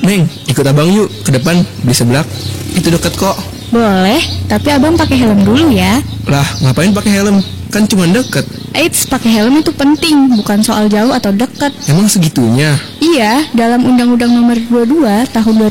Neng, ikut abang yuk ke depan beli seblak. Itu deket kok. Boleh, tapi abang pakai helm dulu ya. Lah, ngapain pakai helm? Kan cuma deket. Eits, pakai helm itu penting, bukan soal jauh atau dekat. Emang segitunya? Iya, dalam Undang-Undang Nomor 22 Tahun